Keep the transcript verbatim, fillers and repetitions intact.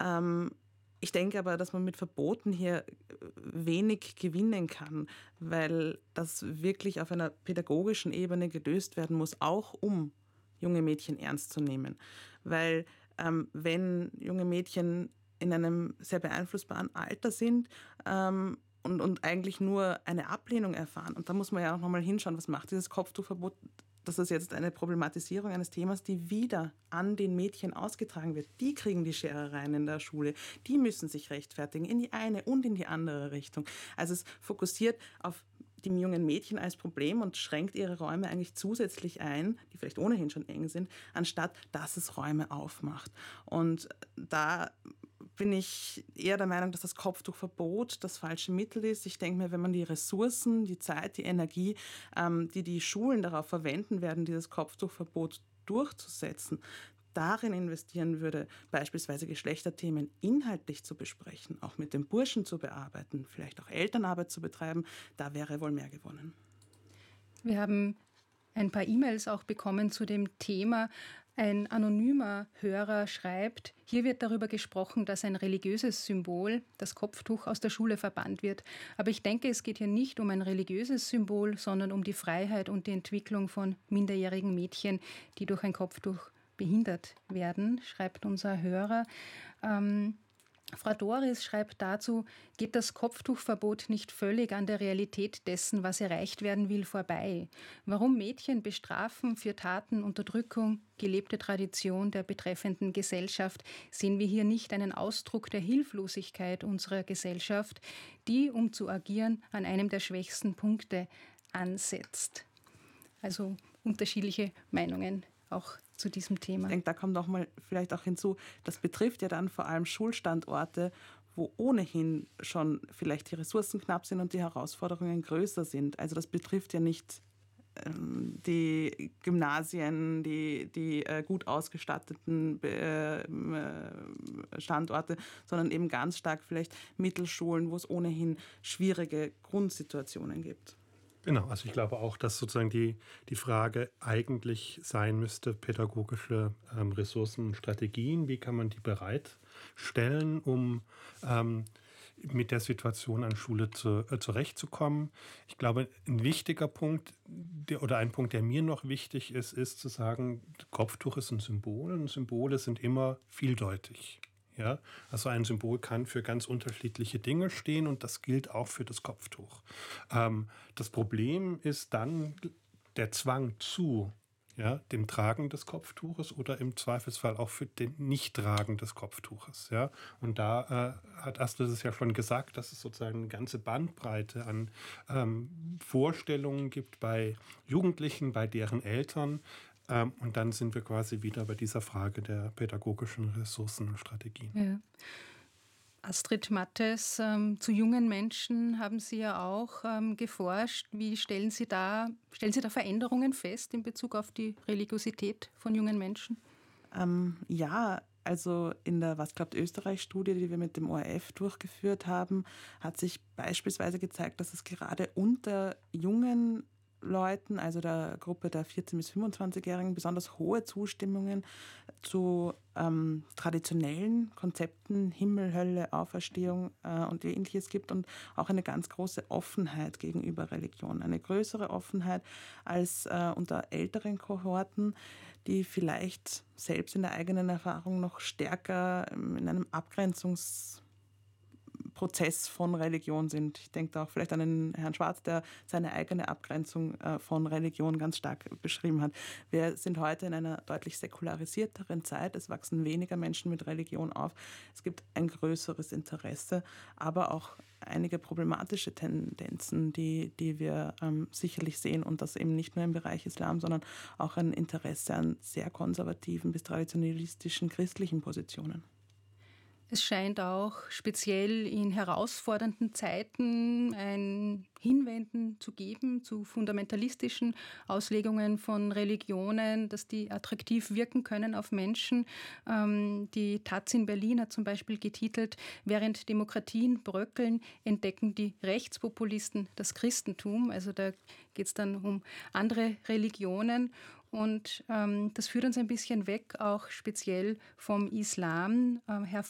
Ähm, ich denke aber, dass man mit Verboten hier wenig gewinnen kann, weil das wirklich auf einer pädagogischen Ebene gelöst werden muss, auch um junge Mädchen ernst zu nehmen. Weil ähm, wenn junge Mädchen in einem sehr beeinflussbaren Alter sind ähm, und, und eigentlich nur eine Ablehnung erfahren, und da muss man ja auch nochmal hinschauen, was macht dieses Kopftuchverbot. Das ist jetzt eine Problematisierung eines Themas, die wieder an den Mädchen ausgetragen wird. Die kriegen die Scherereien in der Schule. Die müssen sich rechtfertigen in die eine und in die andere Richtung. Also es fokussiert auf die jungen Mädchen als Problem und schränkt ihre Räume eigentlich zusätzlich ein, die vielleicht ohnehin schon eng sind, anstatt dass es Räume aufmacht. Und da bin ich eher der Meinung, dass das Kopftuchverbot das falsche Mittel ist. Ich denke mir, wenn man die Ressourcen, die Zeit, die Energie, ähm, die die Schulen darauf verwenden werden, dieses Kopftuchverbot durchzusetzen, darin investieren würde, beispielsweise Geschlechterthemen inhaltlich zu besprechen, auch mit den Burschen zu bearbeiten, vielleicht auch Elternarbeit zu betreiben, da wäre wohl mehr gewonnen. Wir haben ein paar E-Mails auch bekommen zu dem Thema. Ein anonymer Hörer schreibt, hier wird darüber gesprochen, dass ein religiöses Symbol, das Kopftuch, aus der Schule verbannt wird. Aber ich denke, es geht hier nicht um ein religiöses Symbol, sondern um die Freiheit und die Entwicklung von minderjährigen Mädchen, die durch ein Kopftuch behindert werden, schreibt unser Hörer. Ähm, Frau Doris schreibt dazu, geht das Kopftuchverbot nicht völlig an der Realität dessen, was erreicht werden will, vorbei? Warum Mädchen bestrafen für Taten, Unterdrückung, gelebte Tradition der betreffenden Gesellschaft, sehen wir hier nicht einen Ausdruck der Hilflosigkeit unserer Gesellschaft, die, um zu agieren, an einem der schwächsten Punkte ansetzt? Also unterschiedliche Meinungen auch zu diesem Thema. Ich denke, da kommt noch mal vielleicht auch hinzu, das betrifft ja dann vor allem Schulstandorte, wo ohnehin schon vielleicht die Ressourcen knapp sind und die Herausforderungen größer sind. Also das betrifft ja nicht ähm, die Gymnasien, die, die äh, gut ausgestatteten äh, Standorte, sondern eben ganz stark vielleicht Mittelschulen, wo es ohnehin schwierige Grundsituationen gibt. Genau, also ich glaube auch, dass sozusagen die, die Frage eigentlich sein müsste, pädagogische ähm, Ressourcen und Strategien, wie kann man die bereitstellen, um ähm, mit der Situation an Schule zu, äh, zurechtzukommen. Ich glaube, ein wichtiger Punkt der, oder ein Punkt, der mir noch wichtig ist, ist zu sagen, Kopftuch ist ein Symbol und Symbole sind immer vieldeutig. Ja, also ein Symbol kann für ganz unterschiedliche Dinge stehen und das gilt auch für das Kopftuch. Ähm, das Problem ist dann der Zwang zu ja, dem Tragen des Kopftuches oder im Zweifelsfall auch für den Nichttragen des Kopftuches. Ja. Und da äh, hat Astrid es ja schon gesagt, dass es sozusagen eine ganze Bandbreite an ähm, Vorstellungen gibt bei Jugendlichen, bei deren Eltern. Ähm, und dann sind wir quasi wieder bei dieser Frage der pädagogischen Ressourcen und Strategien. Ja. Astrid Mattes, ähm, zu jungen Menschen haben Sie ja auch ähm, geforscht. Wie stellen Sie da, stellen Sie da Veränderungen fest in Bezug auf die Religiosität von jungen Menschen? Ähm, ja, also in der Was glaubt Österreich-Studie, die wir mit dem O R F durchgeführt haben, hat sich beispielsweise gezeigt, dass es gerade unter jungen Leuten, also der Gruppe der vierzehn- bis fünfundzwanzigjährigen, besonders hohe Zustimmungen zu ähm, traditionellen Konzepten, Himmel, Hölle, Auferstehung äh, und Ähnliches gibt und auch eine ganz große Offenheit gegenüber Religion. Eine größere Offenheit als äh, unter älteren Kohorten, die vielleicht selbst in der eigenen Erfahrung noch stärker in einem Abgrenzungs Prozess von Religion sind. Ich denke da auch vielleicht an den Herrn Schwarz, der seine eigene Abgrenzung von Religion ganz stark beschrieben hat. Wir sind heute in einer deutlich säkularisierteren Zeit. Es wachsen weniger Menschen mit Religion auf. Es gibt ein größeres Interesse, aber auch einige problematische Tendenzen, die, die wir ähm, sicherlich sehen und das eben nicht nur im Bereich Islam, sondern auch ein Interesse an sehr konservativen bis traditionalistischen christlichen Positionen. Es scheint auch speziell in herausfordernden Zeiten ein Hinwenden zu geben zu fundamentalistischen Auslegungen von Religionen, dass die attraktiv wirken können auf Menschen. Die Taz in Berlin hat zum Beispiel getitelt, während Demokratien bröckeln, entdecken die Rechtspopulisten das Christentum. Also da geht es dann um andere Religionen. Und ähm, das führt uns ein bisschen weg, auch speziell vom Islam. Ähm, Herr